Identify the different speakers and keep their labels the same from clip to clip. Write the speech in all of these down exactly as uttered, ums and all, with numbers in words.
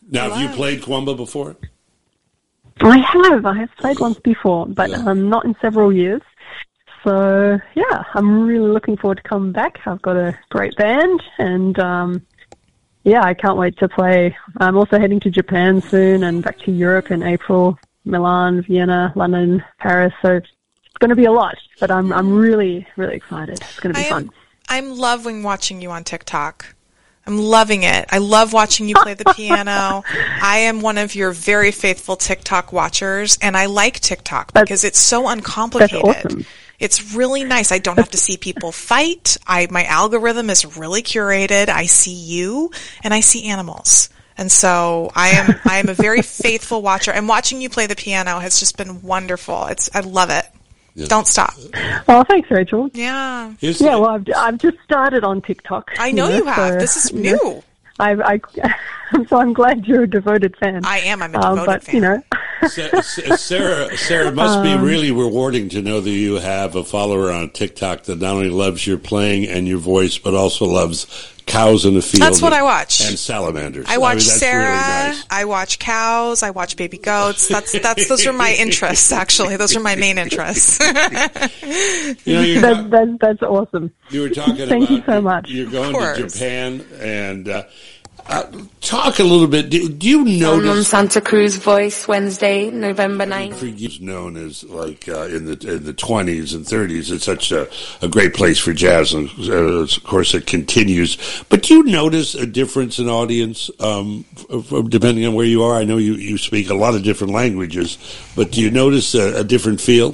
Speaker 1: Now, have you played Kwamba before?
Speaker 2: I have. I have played once before, but
Speaker 1: Yeah.
Speaker 2: um, not in several years. So, yeah, I'm really looking forward to coming back. I've got a great band, and, um, yeah, I can't wait to play. I'm also heading to Japan soon and back to Europe in April, Milan, Vienna, London, Paris. So it's going to be a lot, but I'm I'm really, really excited. It's going to be
Speaker 3: I am,
Speaker 2: fun.
Speaker 3: I'm loving watching you on TikTok. I'm loving it. I love watching you play the piano. I am one of your very faithful TikTok watchers, and I like TikTok because it's so uncomplicated.
Speaker 2: That's awesome.
Speaker 3: It's really nice. I don't have to see people fight. I my algorithm is really curated. I see you, and I see animals. And so I am I am a very faithful watcher, and watching you play the piano has just been wonderful. It's I love it.
Speaker 1: Yeah.
Speaker 3: Don't stop.
Speaker 2: Oh, thanks, Rachel.
Speaker 3: Yeah.
Speaker 1: Is
Speaker 2: Yeah,
Speaker 1: it-
Speaker 2: well, I've, I've just started on TikTok.
Speaker 3: I know you have.
Speaker 2: so,
Speaker 3: This is
Speaker 2: you know,
Speaker 3: new.
Speaker 2: I, I, so I'm glad you're a devoted fan.
Speaker 3: I am. I'm a
Speaker 2: Um,
Speaker 3: devoted
Speaker 2: but,
Speaker 3: fan.
Speaker 2: you know,
Speaker 1: Sa- Sa- Sarah, Sarah, it must be really rewarding to know that you have a follower on TikTok that not only loves your playing and your voice, but also loves cows in the field.
Speaker 3: That's what
Speaker 1: and,
Speaker 3: I watch.
Speaker 1: And salamanders.
Speaker 3: I watch
Speaker 1: mean, that's
Speaker 3: Sarah.
Speaker 1: Really nice.
Speaker 3: I watch cows. I watch baby goats. That's that's those are my interests. Actually, those are my main interests.
Speaker 1: You know, you're
Speaker 2: that,
Speaker 1: talk-
Speaker 2: that, that's awesome.
Speaker 1: you were talking
Speaker 2: Thank
Speaker 1: about
Speaker 2: you so much.
Speaker 1: You're going
Speaker 3: Of
Speaker 1: to
Speaker 3: course.
Speaker 1: Japan, and uh, uh, talk a little bit. Do, do you
Speaker 4: I'm on
Speaker 1: notice?
Speaker 4: Santa Cruz Voice Wednesday, November ninth.
Speaker 1: For years known as like uh, in the in the twenties and thirties, it's such a, a great place for jazz, and uh, of course it continues. But do you notice a difference in audience um, f- f- depending on where you are? I know you, you speak a lot of different languages, but do you notice a, a different feel?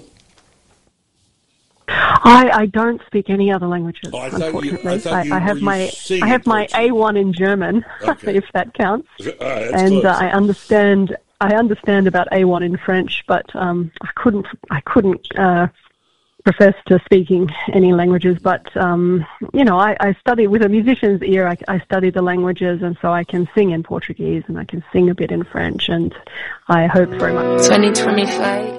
Speaker 2: I, I don't speak any other languages,
Speaker 1: Oh, I thought you-
Speaker 2: unfortunately.
Speaker 1: I thought you-
Speaker 2: I have
Speaker 1: were you
Speaker 2: my
Speaker 1: singing
Speaker 2: I have my
Speaker 1: Portuguese?
Speaker 2: A one in German,
Speaker 1: Okay.
Speaker 2: if that counts,
Speaker 1: Uh, that's
Speaker 2: and
Speaker 1: close.
Speaker 2: uh, I understand I understand about A one in French, but um, I couldn't I couldn't uh, profess to speaking any languages. But um, you know, I, I study with a musician's ear. I, I study the languages, and so I can sing in Portuguese and I can sing a bit in French, and I hope very much.
Speaker 4: twenty twenty-five.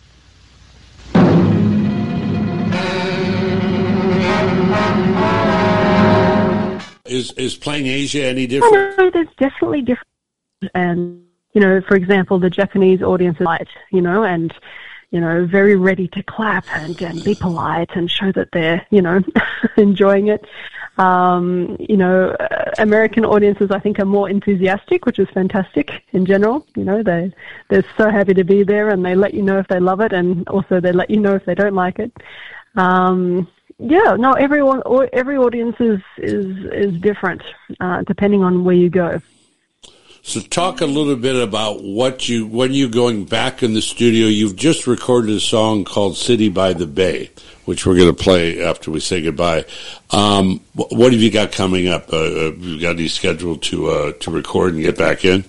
Speaker 1: Is is playing Asia any
Speaker 2: I
Speaker 1: different?
Speaker 2: know there's definitely different, and you know, for example, the Japanese audience is light, you know, and you know, very ready to clap and, and be polite and show that they're, you know, enjoying it. Um, you know, uh, American audiences, I think, are more enthusiastic, which is fantastic in general. You know, they they're so happy to be there, and they let you know if they love it, and also they let you know if they don't like it. Um, yeah, no, everyone, or every audience is is is different uh, depending on where you go.
Speaker 1: So talk a little bit about what you, when you're going back in the studio, you've just recorded a song called City by the Bay, which we're going to play after we say goodbye. Um, wh- what have you got coming up? Uh, uh, you got any scheduled to, uh, to record and get back in?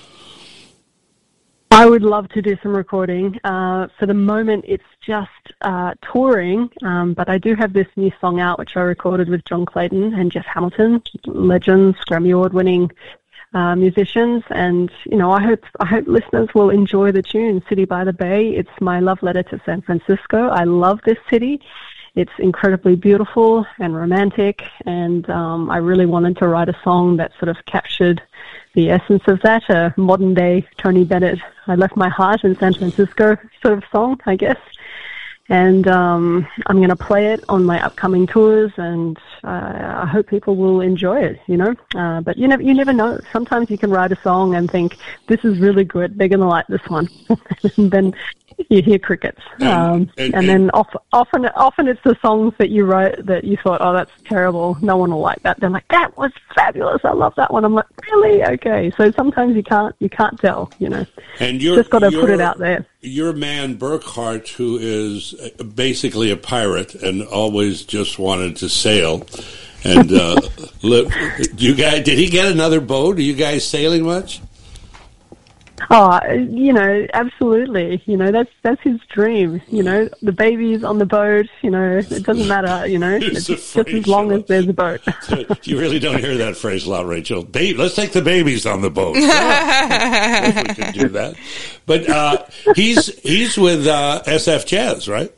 Speaker 2: I would love to do some recording. Uh, for the moment, it's just uh, touring, um, but I do have this new song out, which I recorded with John Clayton and Jeff Hamilton, legends, Grammy Award-winning uh, musicians. And you know, I hope I hope listeners will enjoy the tune, "City by the Bay." It's my love letter to San Francisco. I love this city. It's incredibly beautiful and romantic, and um, I really wanted to write a song that sort of captured the essence of that, a modern-day Tony Bennett, I left my heart in San Francisco sort of song, I guess. And um, I'm going to play it on my upcoming tours, and uh, I hope people will enjoy it, you know. Uh, but you never, you never know. Sometimes you can write a song and think, this is really good, they're going to like this one. And then you hear crickets.
Speaker 1: And-
Speaker 2: Um,
Speaker 1: and-
Speaker 2: and then off, often often it's the songs that you wrote that you thought, oh, that's terrible, no one will like that. They're like, that was fabulous, I love that one. I'm like, really? Okay. So sometimes you can't you can't tell, you know.
Speaker 1: And you're
Speaker 2: Just got to put
Speaker 1: you're-
Speaker 2: it out there.
Speaker 1: Your man Burkhart, who is basically a pirate and always just wanted to sail, and uh, live, do you guys, did he get another boat? Are you guys sailing much?
Speaker 2: Oh, you know, absolutely. You know, that's that's his dream. You know, the baby's on the boat. You know, it doesn't matter. You know,
Speaker 1: He's
Speaker 2: it's
Speaker 1: a
Speaker 2: just as long as there's a boat.
Speaker 1: You really don't hear that phrase a lot, Rachel. Ba- let's take the babies on the boat. Yeah, if we could do that. But uh, he's he's with uh, S F Jazz, right?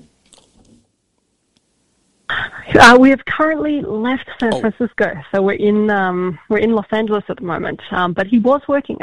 Speaker 2: Uh, we have currently left San
Speaker 1: Oh.
Speaker 2: Francisco, so we're in um, we're in Los Angeles at the moment. Um, but he was working